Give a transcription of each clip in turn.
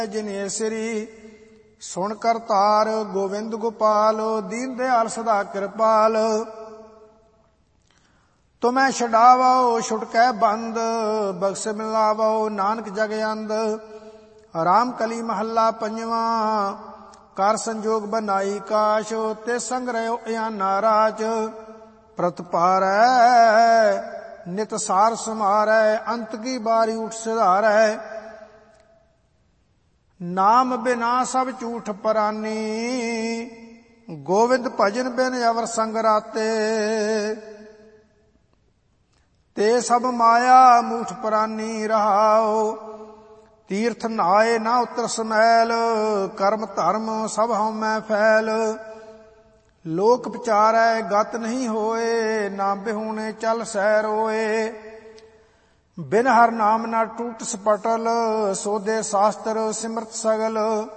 ਜਿਨੇਸਰੀ ਸੁਣ ਕਰਤਾਰ ਗੋਵਿੰਦ ਗੋਪਾਲ ਦੀਨ ਦਿਆਲ ਸਦਾ ਕਿਰਪਾਲ। ਤੁਮੈ ਛਡਾਵੋ ਛੁਟਕੈ ਬੰਦ ਬਖਸ਼ ਮਿਲਾਵੋ ਨਾਨਕ ਜਗ ਅੰਦ। ਰਾਮ ਕਲੀ ਮਹੱਲਾ ਪੰਜਵਾਂ। ਕਰ ਸੰਜੋਗ ਬਨਾਈ ਕਾਸ਼ ਤੇ ਸੰਗ ਰਹਿਓ ਇਆਨਾ ਰਾਜ। ਪ੍ਰਤਪਾਰੈ ਨਿਤ ਸਾਰ ਸਮਾਰੈ ਅੰਤ ਕੀ ਬਾਰੀ ਉਠ ਸਿਧਾਰੈ। ਨਾਮ ਬਿਨਾ ਸਭ ਝੂਠ ਪਰਾਨੀ ਗੋਵਿੰਦ ਭਜਨ ਬਿਨ ਅਵਰ ਸੰਗ ਰਾਤੇ। ਤੇ ਸਭ ਮਾਇਆ ਮੂਠ ਪਰਾਨੀ ਰਹਾਓ। ਤੀਰਥ ਨਹਾਏ ਨਾ ਉਤਰ ਸਮੈਲ ਕਰਮ ਧਰਮ ਸਭ ਹਉਮੈ ਫੈਲ। ਲੋਕ ਵਿਚਾਰੈ ਗਤ ਨਹੀਂ ਹੋਏ ਨਾ ਬਿਹੂਣੇ ਚੱਲ ਸਹਿ ਰੋਏ। ਬਿਨ ਹਰ ਨਾਮ ਨਾ ਟੂਟ ਸਪਟਲ ਸੋਧੇ ਸ਼ਾਸਤਰ ਸਿਮਰਤ ਸਗਲ।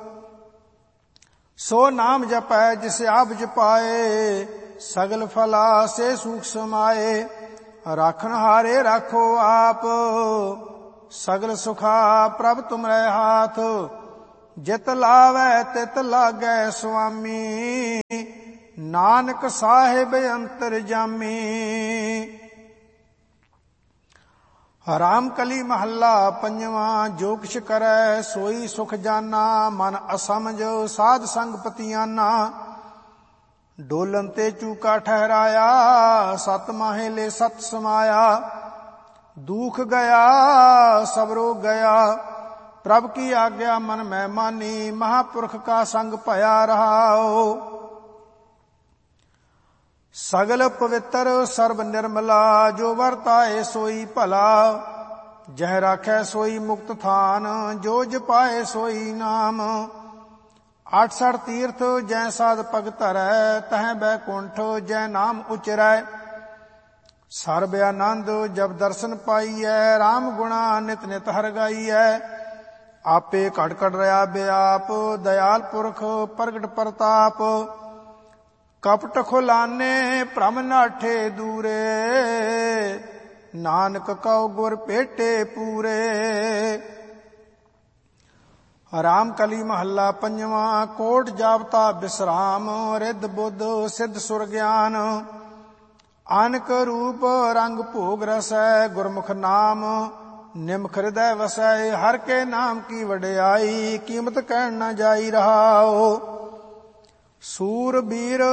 ਸੋ ਨਾਮ ਜਪੈ ਜਿਸ ਆਪ ਜਪਾਏ ਸਗਲ ਫਲਾ ਸੇ ਸੂਖ ਸਮਾਏ। ਰਾਖਣ ਹਾਰੇ ਰਾਖੋ ਆਪ ਸਗਲ ਸੁਖਾ ਪ੍ਰਭ ਤੁਮਰੇ ਹਾਥ। ਜਿਤ ਲਾਵੈ ਤਿਤ ਲਾਗੈ ਸੁਆਮੀ ਨਾਨਕ ਸਾਹਿਬ ਅੰਤਰ ਜਾਮੀ। ਰਾਮ ਕਲੀ ਮਹੱਲਾ ਪੰਜਵਾਂ। ਜੋ ਕਿਛ ਕਰੈ ਸੋਈ ਸੁਖ ਜਾਨਾ ਮਨ ਅਸਮਝ ਸਾਧ ਸੰਗ ਪਤੀਆਨਾ। ਡੋਲਨ ਤੇ ਚੂਕਾ ਠਹਿਰਾਇਆ ਸਤ ਮਾਹੇ ਲੈ ਸਤ ਸਮਾਇਆ। ਦੁਖ ਗਿਆ ਸਭ ਰੋਗ ਗਿਆ ਪ੍ਰਭ ਕੀ ਆਗਿਆ ਮਨ ਮੈਂ ਮਾਨੀ। ਮਹਾਪੁਰਖ ਕਾ ਸੰਗ ਭਇਆ ਰਹਾਓ। ਸਗਲ ਪਵਿੱਤਰ ਸਰਬ ਨਿਰਮਲਾ ਜੋ ਵਰਤਾਏ ਸੋਈ ਭਲਾ। ਜਹ ਰਾਖੈ ਸੋਈ ਮੁਕਤ ਥਾਨ ਜੋ ਜਪਾਏ ਸੋਈ ਨਾਮ। 68 ਤੀਰਥ ਜੈ ਸਾਧ ਪਗ ਧਰੈ ਤਹ ਬੈਕੁੰਠ ਜੈ ਨਾਮ ਉਚਰੈ। ਸਰਬ ਆਨੰਦ ਜਬ ਦਰਸ਼ਨ ਪਾਈਐ ਰਾਮ ਗੁਣਾ ਨਿਤ ਨਿਤ ਹਰਿ ਗਾਈਐ। ਆਪੇ ਘਟ ਘਟ ਰਿਆ ਬਿਆਪ ਦਇਆਲ ਪੁਰਖ ਪ੍ਰਗਟ ਪ੍ਰਤਾਪ। ਕਪਟ ਖੁਲਾਨੇ ਭ੍ਰਮ ਨਾਠੇ ਦੂਰੇ ਨਾਨਕ ਕਉ ਗੁਰ ਭੇਟੇ ਪੂਰੇ। ਰਾਮ ਕਲੀ ਮਹੱਲਾ ਪੰਜਵਾਂ। ਕੋਟ ਜਾਪਤਾ ਬਿਸਰਾਮ ਰਿੱਧ ਬੁੱਧ ਸਿੱਧ ਸੁਰ ਗਿਆਨ। ਅਨਕ ਰੂਪ ਰੰਗ ਭੋਗ ਰਸੈ ਗੁਰਮੁਖ ਨਾਮ ਨਿਮਖ ਹਿਰਦੈ ਵਸੈ। ਹਰ ਕੇ ਨਾਮ ਕੀ ਵਡਿਆਈ ਕੀਮਤ ਕਹਿਣ ਨਾ ਜਾਈ ਰਹਾਓ। ਸੂਰ ਬੀਰ